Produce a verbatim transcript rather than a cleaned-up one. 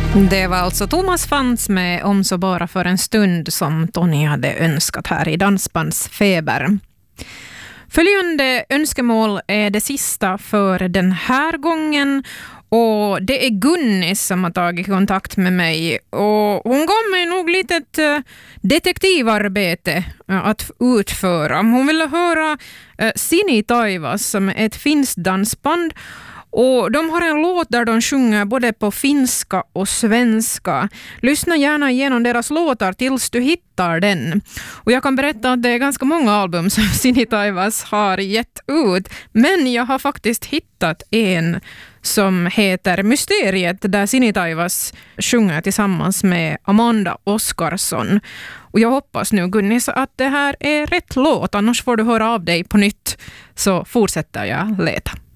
Det var alltså Thomas Fantz med Om så bara för en stund som Tony hade önskat här i Dansbandsfeber. Följande önskemål är det sista för den här gången, och det är Gunnis som har tagit kontakt med mig, och hon gav mig nog lite ett detektivarbete att utföra. Hon ville höra Sini Taivas som är ett finskt dansband, och de har en låt där de sjunger både på finska och svenska. Lyssna gärna igenom deras låtar tills du hittar den. Och jag kan berätta att det är ganska många album som Sini Taivas har gett ut. Men jag har faktiskt hittat en som heter Mysteriet, där Sini Taivas sjunger tillsammans med Amanda Oskarsson. Och jag hoppas nu, Gunnis, att det här är rätt låt. Annars får du höra av dig på nytt, så fortsätter jag leta.